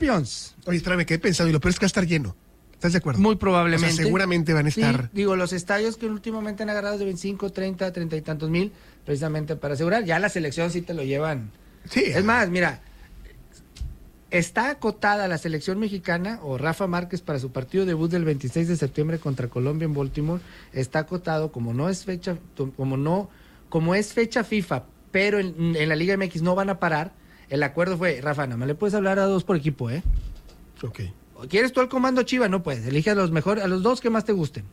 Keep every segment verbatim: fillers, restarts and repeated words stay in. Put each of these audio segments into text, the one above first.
Champions. Oye, espérame, me quedé pensando y lo peor es que va a estar lleno. ¿Estás de acuerdo? Muy probablemente. O sea, seguramente van a estar... Sí, digo, los estadios que últimamente han agarrado de veinticinco, treinta, treinta y tantos mil, precisamente para asegurar. Ya la selección sí te lo llevan. Sí. Es más, mira, está acotada la selección mexicana, o Rafa Márquez, para su partido debut del veintiséis de septiembre contra Colombia en Baltimore. Está acotado, como no es fecha, como no, como es fecha FIFA, pero en, en la Liga M X no van a parar. El acuerdo fue, Rafa, nada más le puedes hablar a dos por equipo, ¿eh? Ok. ¿Quieres tú el comando Chiva? No puedes, elige a los mejores, a los dos que más te gusten.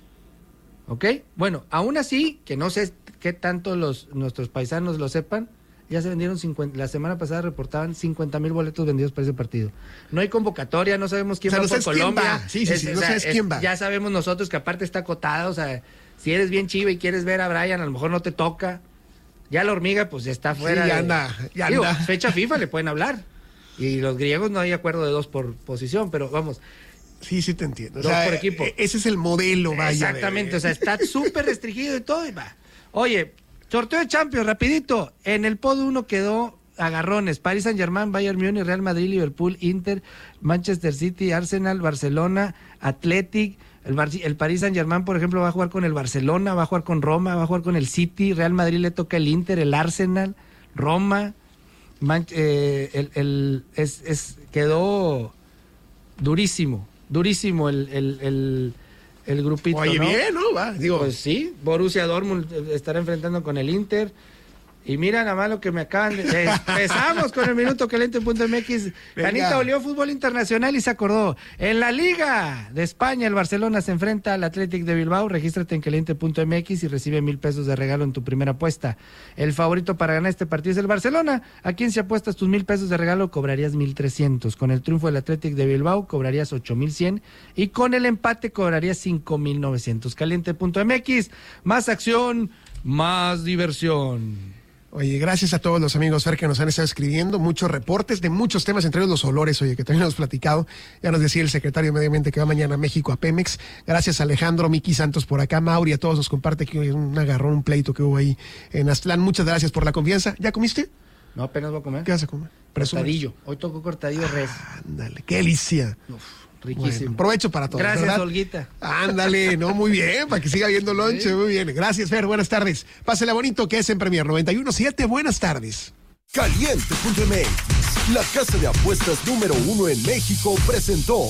¿Ok? Bueno, aún así, que no sé qué tanto los nuestros paisanos lo sepan, ya se vendieron cincuenta, la semana pasada reportaban cincuenta mil boletos vendidos para ese partido. No hay convocatoria, no sabemos quién o sea, va no por sabes Colombia. Quién va. Sí, sí, es, sí, o no sea, sabes es, quién va. Ya sabemos nosotros que aparte está acotado, o sea, si eres bien Chiva y quieres ver a Brian, a lo mejor no te toca. Ya la hormiga, pues ya está fuera. Sí, ya de, anda, ya digo, anda. fecha FIFA le pueden hablar. Y los griegos no hay acuerdo de dos por posición, pero vamos... Sí, sí te entiendo. O Dos sea, por equipo. Ese es el modelo, vaya. Exactamente, de... o sea, está súper restringido y todo. Y va. Oye, sorteo de Champions, rapidito. En el pod uno quedó agarrones. Paris Saint-Germain, Bayern Múnich, Real Madrid, Liverpool, Inter, Manchester City, Arsenal, Barcelona, Athletic. El, Bar el Paris Saint-Germain, por ejemplo, va a jugar con el Barcelona, va a jugar con Roma, va a jugar con el City. Real Madrid le toca el Inter, el Arsenal, Roma. Man eh, el, el, es, es, quedó durísimo. Durísimo el, el, el, el grupito. Oye, ¿no? bien, ¿no? Va, digo. Pues sí, Borussia Dortmund estará enfrentando con el Inter. Y mira nada más lo que me acaban de... Empezamos con el Minuto Caliente punto M X. Canita olió fútbol internacional y se acordó. En la Liga de España, el Barcelona se enfrenta al Athletic de Bilbao. Regístrate en caliente punto M X y recibe mil pesos de regalo en tu primera apuesta. El favorito para ganar este partido es el Barcelona. Aquí en si apuestas tus mil pesos de regalo, cobrarías mil trescientos. Con el triunfo del Athletic de Bilbao, cobrarías ocho mil cien. Y con el empate, cobrarías cinco mil novecientos. caliente punto M X. Más acción, más diversión. Oye, gracias a todos los amigos, Fer, que nos han estado escribiendo, muchos reportes de muchos temas, entre ellos los olores, oye, que también hemos platicado. Ya nos decía el secretario de Medio Ambiente que va mañana a México, a Pemex. Gracias a Alejandro, Miki Santos por acá, Mauri, a todos nos comparte que un agarrón, un pleito que hubo ahí en Aztlán. Muchas gracias por la confianza. ¿Ya comiste? No, apenas voy a comer. ¿Qué vas a comer? Cortadillo. Hoy tocó cortadillo de res. Ándale, qué delicia. Uf, riquísimo. Bueno, provecho para todos. Gracias, ¿verdad? Olguita. Ándale, no, muy bien, para que siga viendo lonche, Sí. Muy bien. Gracias, Fer, buenas tardes. Pásela bonito, que es en Premier noventa y uno punto siete. Buenas tardes. Caliente punto M X, la casa de apuestas número uno en México, presentó.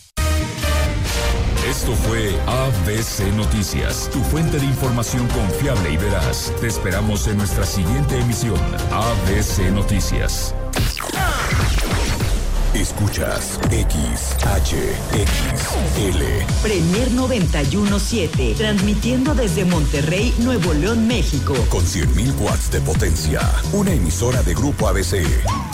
Esto fue A B C Noticias, tu fuente de información confiable y veraz. Te esperamos en nuestra siguiente emisión, A B C Noticias. Escuchas X H X L. Premier noventa y uno punto siete, transmitiendo desde Monterrey, Nuevo León, México. Con cien mil watts de potencia. Una emisora de Grupo A B C.